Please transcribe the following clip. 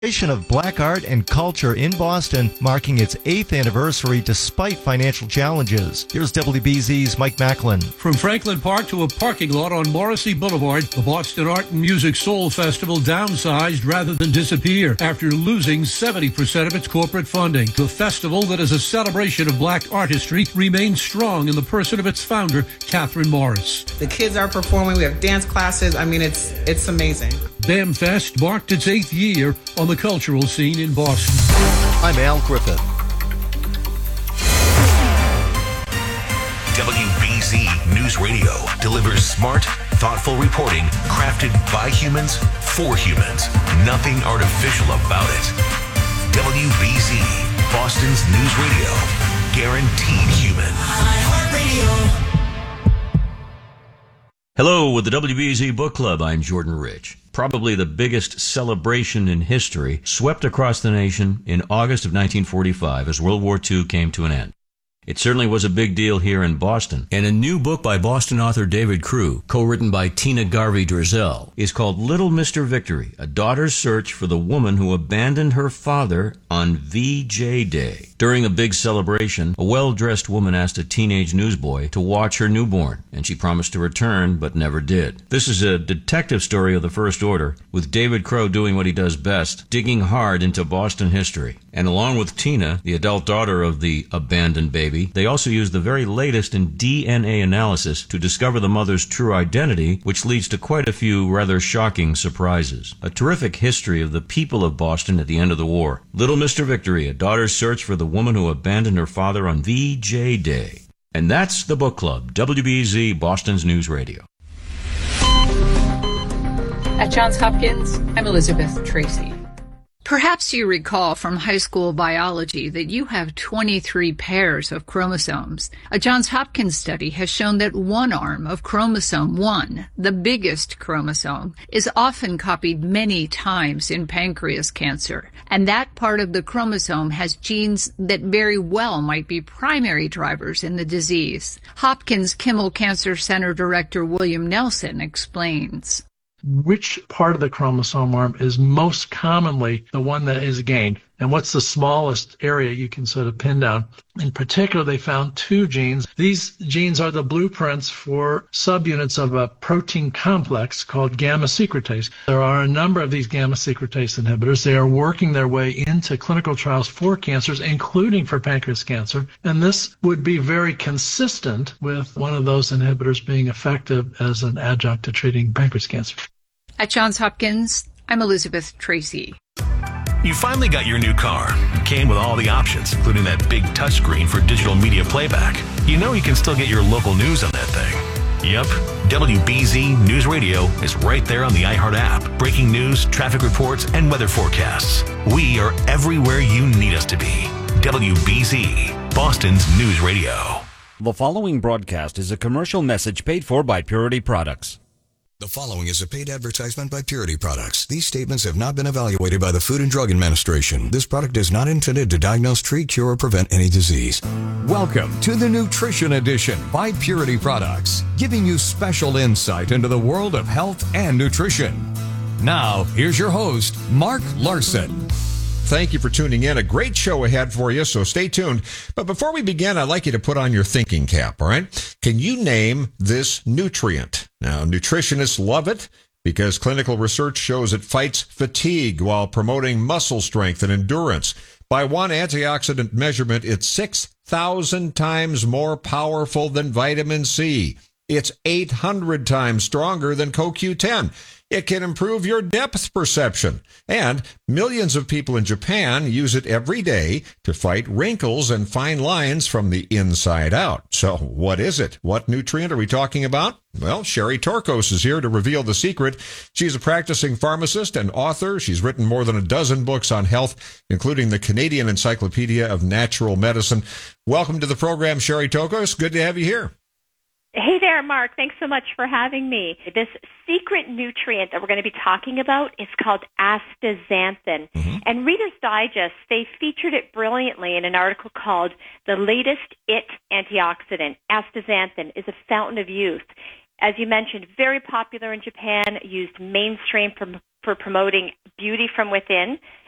Of black art and culture in Boston, marking its 8th anniversary despite financial challenges. Here's WBZ's Mike Macklin. From Franklin Park to a parking lot on Morrissey Boulevard, the Boston Art and Music Soul Festival downsized rather than disappear after losing 70% of its corporate funding. The festival, that is a celebration of black artistry, remains strong in the person of its founder, Catherine Morris. The kids are performing. We have dance classes. I mean, it's amazing. BAMFest marked its 8th year on the cultural scene in Boston. I'm Al Griffith. WBZ News Radio delivers smart, thoughtful reporting crafted by humans for humans. Nothing artificial about it. WBZ, Boston's news radio. Guaranteed human. iHeartRadio. Hello, with the WBZ Book Club, I'm Jordan Rich. Probably the biggest celebration in history swept across the nation in August of 1945 as World War II came to an end. It certainly was a big deal here in Boston. And a new book by Boston author David Crew, co-written by Tina Garvey Drizel, is called Little Mr. Victory, A Daughter's Search for the Woman Who Abandoned Her Father on VJ Day. During a big celebration, a well-dressed woman asked a teenage newsboy to watch her newborn, and she promised to return, but never did. This is a detective story of the First Order, with David Crow doing what he does best, digging hard into Boston history. And along with Tina, the adult daughter of the abandoned baby, they also use the very latest in DNA analysis to discover the mother's true identity, which leads to quite a few rather shocking surprises. A terrific history of the people of Boston at the end of the war. Little Mr. Victory, A Daughter's Search for the Woman Who Abandoned Her Father on VJ Day. And that's the book club, WBZ, Boston's News Radio. At Johns Hopkins, I'm Elizabeth Tracy. Perhaps you recall from high school biology that you have 23 pairs of chromosomes. A Johns Hopkins study has shown that one arm of chromosome 1, the biggest chromosome, is often copied many times in pancreas cancer. And that part of the chromosome has genes that very well might be primary drivers in the disease. Hopkins Kimmel Cancer Center Director William Nelson explains. Which part of the chromosome arm is most commonly the one that is gained, and what's the smallest area you can sort of pin down. In particular, they found 2 genes. These genes are the blueprints for subunits of a protein complex called gamma secretase. There are a number of these gamma secretase inhibitors. They are working their way into clinical trials for cancers, including for pancreas cancer, and this would be very consistent with one of those inhibitors being effective as an adjunct to treating pancreas cancer. At Johns Hopkins, I'm Elizabeth Tracy. You finally got your new car. It came with all the options, including that big touchscreen for digital media playback. You know you can still get your local news on that thing. Yep, WBZ News Radio is right there on the iHeart app. Breaking news, traffic reports, and weather forecasts. We are everywhere you need us to be. WBZ, Boston's News Radio. The following broadcast is a commercial message paid for by Purity Products. The following is a paid advertisement by Purity Products. These statements have not been evaluated by the Food and Drug Administration. This product is not intended to diagnose, treat, cure, or prevent any disease. Welcome to the Nutrition Edition by Purity Products, giving you special insight into the world of health and nutrition. Now, here's your host, Mark Larson. Thank you for tuning in. A great show ahead for you, so stay tuned. But before we begin, I'd like you to put on your thinking cap, all right? Can you name this nutrient? Now, nutritionists love it because clinical research shows it fights fatigue while promoting muscle strength and endurance. By one antioxidant measurement, it's 6,000 times more powerful than vitamin C. It's 800 times stronger than CoQ10. It can improve your depth perception. And millions of people in Japan use it every day to fight wrinkles and fine lines from the inside out. So what is it? What nutrient are we talking about? Well, Sherry Torkos is here to reveal the secret. She's a practicing pharmacist and author. She's written more than a dozen books on health, including the Canadian Encyclopedia of Natural Medicine. Welcome to the program, Sherry Torkos. Good to have you here. Hey there, Mark. Thanks so much for having me. This secret nutrient that we're going to be talking about is called astaxanthin. And Reader's Digest, they featured it brilliantly in an article called The Latest IT Antioxidant. Astaxanthin is a fountain of youth. As you mentioned, very popular in Japan, used mainstream for promoting beauty from within.